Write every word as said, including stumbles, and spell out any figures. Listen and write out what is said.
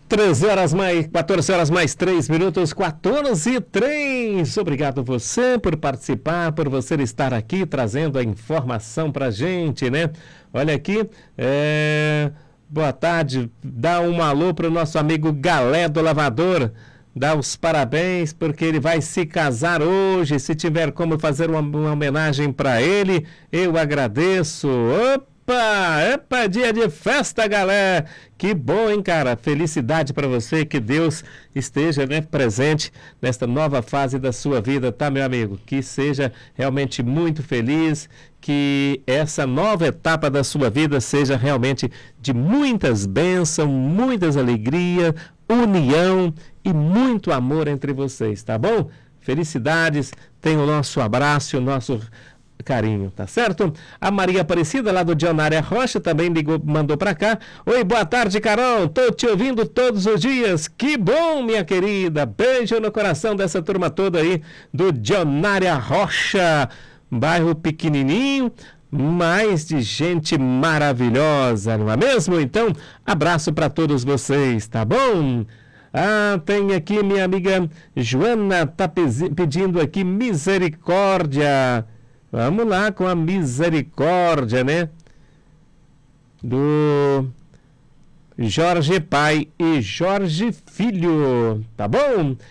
treze horas mais, quatorze horas mais três minutos, quatorze e três. Obrigado você por participar, por você estar aqui trazendo a informação pra gente, né? Olha aqui, é... boa tarde, dá um alô pro nosso amigo Galé do Lavador. Dá os parabéns porque ele vai se casar hoje. Se tiver como fazer uma, uma homenagem para ele, eu agradeço. Opa, epa, dia de festa, galera. Que bom, hein, cara? Felicidade para você, que Deus esteja, né, presente nesta nova fase da sua vida, tá, meu amigo? Que seja realmente muito feliz, que essa nova etapa da sua vida seja realmente de muitas bênçãos, muitas alegrias, união e muito amor entre vocês, tá bom? Felicidades, tem o nosso abraço e o nosso carinho, tá certo? A Maria Aparecida, lá do Dionária Rocha, também ligou, mandou pra cá. Oi, boa tarde, Carol, tô te ouvindo todos os dias. Que bom, minha querida. Beijo no coração dessa turma toda aí do Dionária Rocha, bairro pequenininho, mas de gente maravilhosa, não é mesmo? Então, abraço para todos vocês, tá bom? Ah, tem aqui minha amiga Joana, tá pedindo aqui misericórdia. Vamos lá com a misericórdia, né? Do Jorge Pai e Jorge Filho, tá bom?